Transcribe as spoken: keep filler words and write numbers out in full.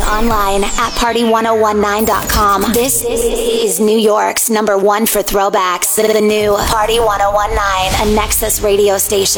online at party ten nineteen dot com. This is New York's number one for throwbacks. The new Party ten nineteen, a Nexus radio station.